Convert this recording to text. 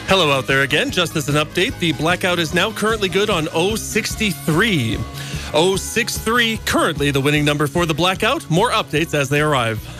Hello out there again. Just as an update, the blackout is now currently good on 063. 063, currently the winning number for the blackout. More updates as they arrive.